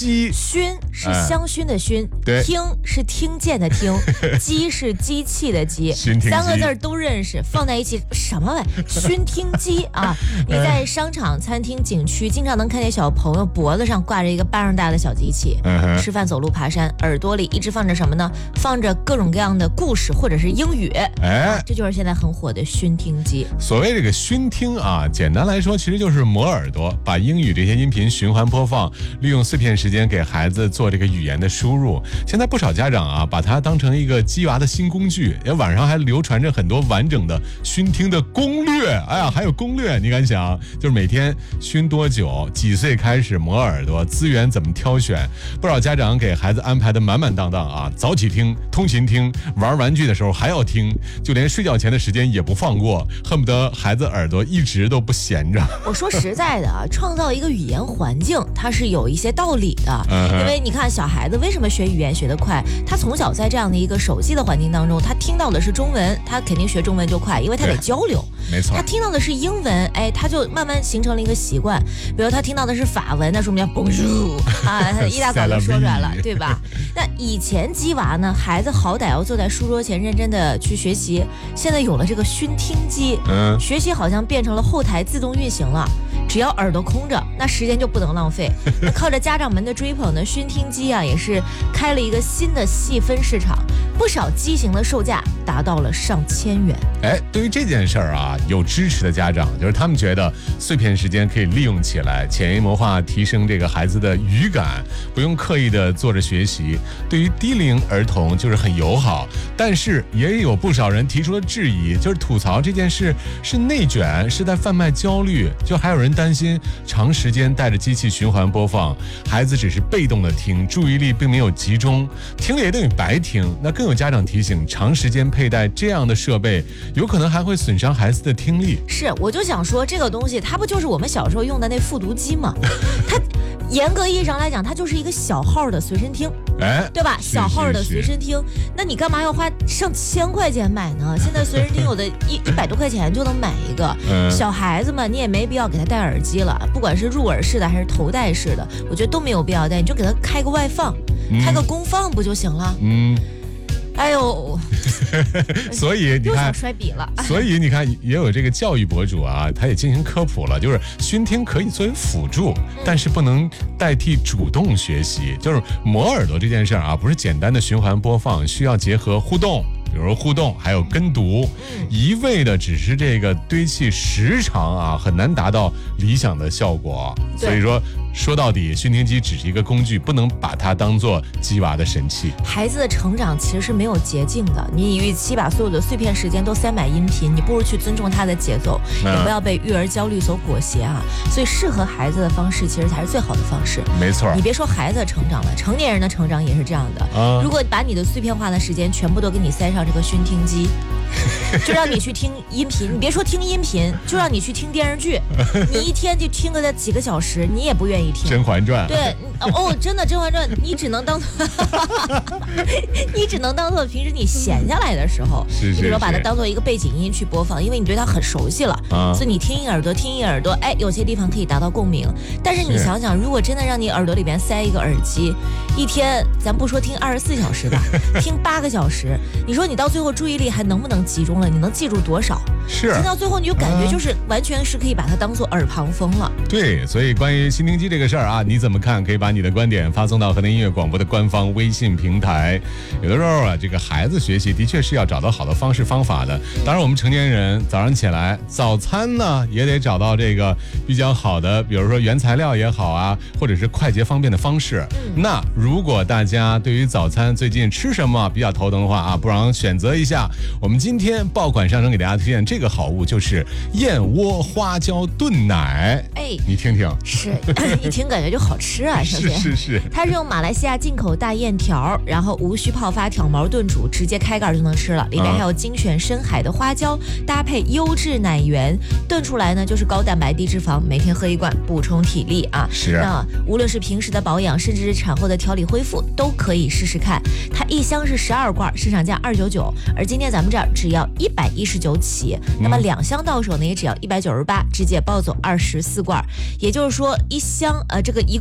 鸡， 熏是香薰的熏，听是听见的听，鸡是机器的鸡， 熏听鸡 3个字都认识，放在一起什么玩意？熏听鸡啊！你在商场、餐厅、景区经常能看见小朋友脖子上挂着一个巴掌大的小机器，吃饭、走路、爬山，耳朵里一直放着什么呢？放着各种各样的故事或者是英语。这就是现在很火的熏听机。 所谓这个熏听啊，简单来说其实就是磨耳朵，把英语这些音频循环播放，利用碎片时间给孩子做这个语言的输入。现在不少家长啊，把它当成一个鸡娃的新工具，网上还流传着很多完整的熏听的攻略。哎呀，还有攻略，你敢想？就是每天熏多久，几岁开始磨耳朵，资源怎么挑选？不少家长给孩子安排的满满当当啊，早起听，通勤听，玩玩具的时候还要听，就连睡觉前的时间也不放过，恨不得孩子耳朵一直都不闲着。 我说实在的啊，创造一个语言环境，它是有一些道理的。因为你看小孩子为什么学语言学得快，他从小在这样的一个熟悉的环境当中，他听到的是中文，他肯定学中文就快，因为他得交流。 没错， 他听到的是英文，他就慢慢形成了一个习惯。比如他听到的是法文，那说明叫 bonjour 啊，他一大早就说出来了，对吧？那以前鸡娃呢，孩子好歹要坐在书桌前认真的去学习，现在有了这个熏听机，学习好像变成了后台自动运行了。只要耳朵空着，那时间就不能浪费。那靠着家长们的追捧呢，熏听机啊也是开了一个新的细分市场，不少机型的售价达到了上千元。 对于这件事儿啊，有支持的家长就是他们觉得碎片时间可以利用起来，潜移默化提升这个孩子的语感，不用刻意的做着学习，对于低龄儿童就是很友好。但是也有不少人提出了质疑，就是吐槽这件事是内卷，是在贩卖焦虑。就还有人担心长时间带着机器循环播放，孩子只是被动的听，注意力并没有集中，听了也等于白听。那更有家长提醒，长时间佩戴这样的设备，有可能还会损伤孩子的听力。 是，我就想说这个东西，它不就是我们小时候用的那复读机吗？它严格意义上来讲，它就是一个小号的随身听。对吧？小号的随身听，那你干嘛要花上1000块钱买呢？现在随身听有的100多块钱就能买一个。小孩子们你也没必要给他戴耳机了，不管是入耳式的还是头戴式的，我觉得都没有必要戴，你就给他开个外放，开个功放不就行了？哎呦， 所以你看， 又想摔笔了。 所以你看，也有这个教育博主啊，他也进行科普了，就是熏听可以作为辅助，但是不能代替主动学习。就是磨耳朵这件事儿啊，不是简单的循环播放，需要结合互动。比如互动，还有跟读，一味的只是这个堆砌时长啊，很难达到理想的效果。所以说到底，熏听机只是一个工具，不能把它当做鸡娃的神器。 孩子的成长其实是没有捷径的，你与其把所有的碎片时间都塞满音频，你不如去尊重他的节奏，也不要被育儿焦虑所裹挟啊。所以适合孩子的方式，其实才是最好的方式。 没错， 你别说孩子的成长了，成年人的成长也是这样的。如果把你的碎片化的时间全部都给你塞上这个熏听机，就让你去听音频，你别说听音频，就让你去听电视剧，你一天就听个几个小时，你也不愿意听。 甄嬛传。 对，真的《甄嬛传》，你只能当做平时你闲下来的时候， 是比如说把它当做一个背景音去播放，因为你对它很熟悉了，所以你听一耳朵，有些地方可以达到共鸣。但是你想想，如果真的让你耳朵里边塞一个耳机，一天咱不说听24小时吧，听8个小时，你说你到最后注意力还能不能集中了？你能记住多少？ 是， 听到最后你就感觉就是完全是可以把它当做耳旁风了。 对，所以关于熏听机这个事儿啊，你怎么看？可以把你的观点发送到河南音乐广播的官方微信平台。有的时候啊，这个孩子学习的确是要找到好的方式方法的。当然，我们成年人早上起来早餐呢，也得找到这个比较好的，比如说原材料也好啊，或者是快捷方便的方式。那如果大家对于早餐最近吃什么比较头疼的话啊，不妨选择一下我们今天爆款上升给大家推荐这个好物，就是燕窝花椒炖奶。你听听， 是一听感觉就好吃啊。首先是， 它是用马来西亚进口大燕条，然后无需泡发挑毛炖煮，直接开盖就能吃了。里面还有精选深海的花椒，搭配优质奶源，炖出来呢就是高蛋白低脂肪，每天喝1罐补充体力啊。 是， 那无论是平时的保养，甚至是产后的调理恢复，都可以试试看。它一箱是12罐，市场价299，而今天咱们这儿只要119起，那么2箱到手呢也只要198，直接抱走24罐。也就是说，一箱这个1